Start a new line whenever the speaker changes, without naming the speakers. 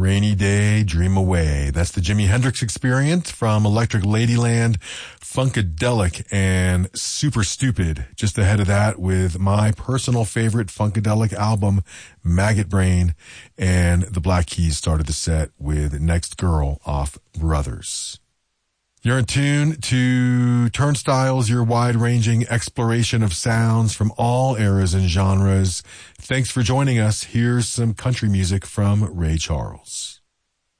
Rainy Day, Dream Away. That's the Jimi Hendrix Experience from Electric Ladyland, Funkadelic, and Super Stupid. Just ahead of that with my personal favorite Funkadelic album, Maggot Brain, and the Black Keys started the set with Next Girl off Brothers. You're in tune to Turnstiles, your wide-ranging exploration of sounds from all eras and genres. Thanks for joining us. Here's some country music from Ray Charles.